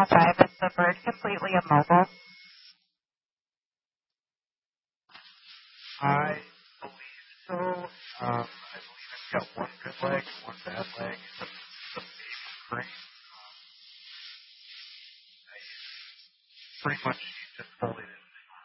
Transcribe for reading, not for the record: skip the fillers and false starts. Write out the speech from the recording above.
105. Is the bird completely immobile? I believe so. I believe it's got one good leg, one bad leg. The main frame. Pretty much just folded in